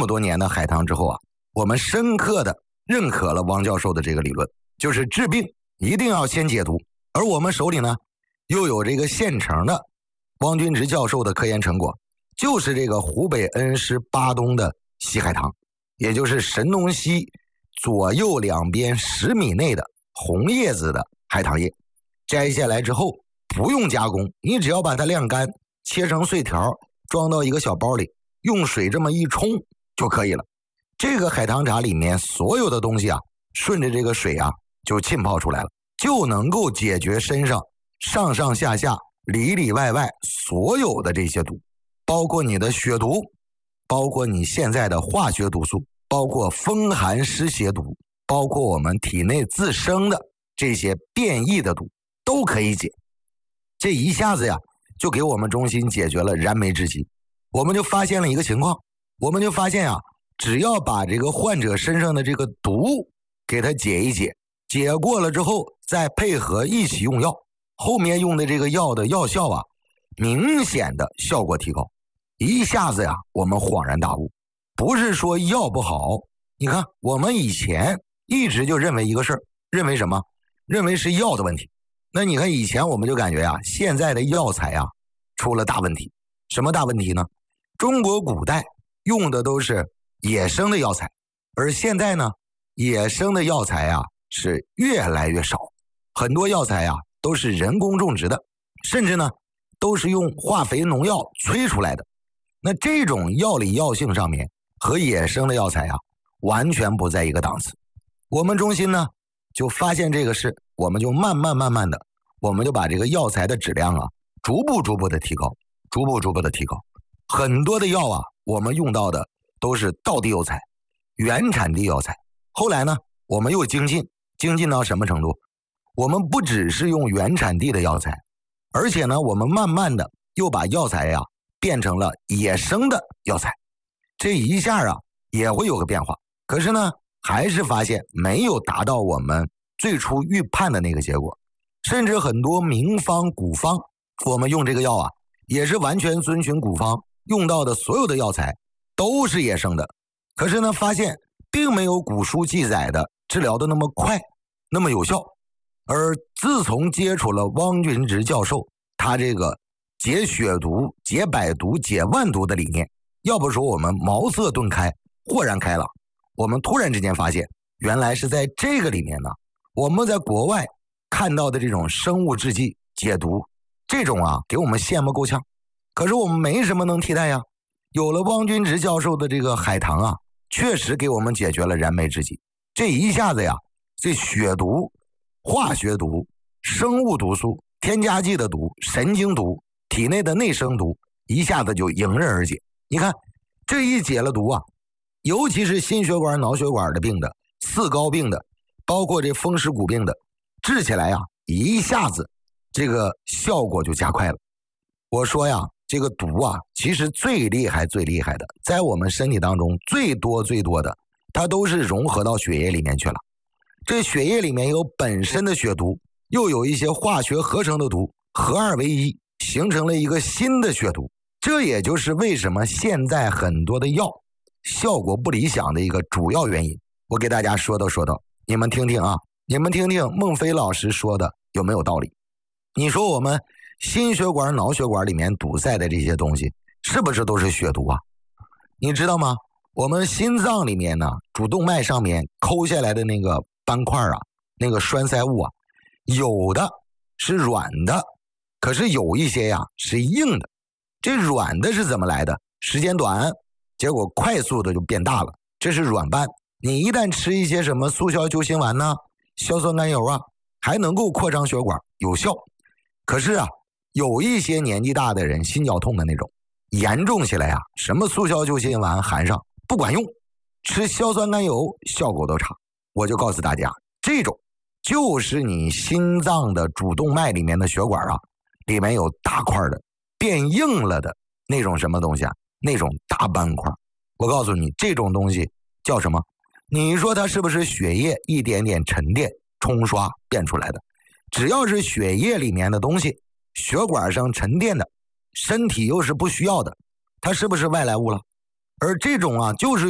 么多年的海棠之后啊，我们深刻的认可了汪教授的这个理论，就是治病一定要先解毒。而我们手里呢，又有这个现成的汪君直教授的科研成果，就是这个湖北恩施巴东的西海棠，也就是神农溪左右两边10米内的红叶子的海棠叶。摘下来之后不用加工，你只要把它晾干，切成碎条，装到一个小包里，用水这么一冲就可以了。这个海棠茶里面所有的东西啊，顺着这个水啊就浸泡出来了，就能够解决身上上上下下里里外外所有的这些毒，包括你的血毒，包括你现在的化学毒素，包括风寒湿邪毒，包括我们体内自生的这些变异的毒都可以解。这一下子呀就给我们中心解决了燃眉之急。我们就发现了一个情况，我们就发现啊，只要把这个患者身上的这个毒给他解一解，解过了之后再配合一起用药，后面用的这个药的药效啊明显的效果提高。一下子呀我们恍然大悟，不是说药不好，你看我们以前一直就认为一个事儿，认为什么？认为是药的问题。那你看以前我们就感觉啊，现在的药材啊出了大问题。什么大问题呢？中国古代用的都是野生的药材，而现在呢，野生的药材啊是越来越少，很多药材啊都是人工种植的，甚至呢都是用化肥农药催出来的。那这种药理药性上面和野生的药材啊完全不在一个档次。我们中心呢就发现这个事，我们就慢慢的，我们就把这个药材的质量啊逐步的提高，逐步的提高。很多的药啊我们用到的都是道地药材，原产地药材。后来呢我们又精进到什么程度？我们不只是用原产地的药材，而且呢我们慢慢的又把药材呀变成了野生的药材。这一下啊也会有个变化，可是呢还是发现没有达到我们最初预判的那个结果。甚至很多名方古方，我们用这个药啊也是完全遵循古方，用到的所有的药材都是野生的，可是呢发现并没有古书记载的治疗的那么快，那么有效。而自从接触了汪君直教授他这个解血毒、解百毒、解万毒的理念，要不说我们茅塞顿开，豁然开朗。我们突然之间发现，原来是在这个里面呢，我们在国外看到的这种生物制剂解毒，这种啊给我们羡慕够呛，可是我们没什么能替代呀。有了汪君直教授的这个海棠啊，确实给我们解决了燃眉之急。这一下子呀，这血毒、化学毒、生物毒素、添加剂的毒、神经毒、体内的内生毒，一下子就迎刃而解。你看这一解了毒啊，尤其是心血管脑血管的病的、四高病的，包括这风湿骨病的，治起来呀一下子这个效果就加快了。我说呀，这个毒啊其实最厉害的，在我们身体当中最多的，它都是融合到血液里面去了。这血液里面有本身的血毒，又有一些化学合成的毒，合二为一，形成了一个新的血毒。这也就是为什么现在很多的药效果不理想的一个主要原因。我给大家说道，你们听听啊，你们听听孟非老师说的有没有道理？你说我们心血管脑血管里面堵塞的这些东西是不是都是血毒啊？你知道吗？我们心脏里面呢，主动脉上面抠下来的那个斑块啊，那个栓塞物啊，有的是软的，可是有一些呀是硬的。这软的是怎么来的？时间短，结果快速的就变大了，这是软斑。你一旦吃一些什么速效救心丸呢、硝酸甘油啊，还能够扩张血管，有效。可是啊，有一些年纪大的人心绞痛的那种，严重起来啊，什么速效救心丸含上不管用，吃硝酸甘油效果都差。我就告诉大家，这种就是你心脏的主动脉里面的血管啊，里面有大块的变硬了的那种什么东西啊，那种大斑块。我告诉你，这种东西叫什么？你说它是不是血液一点点沉淀冲刷变出来的？只要是血液里面的东西，血管上沉淀的，身体又是不需要的，它是不是外来物了？而这种啊，就是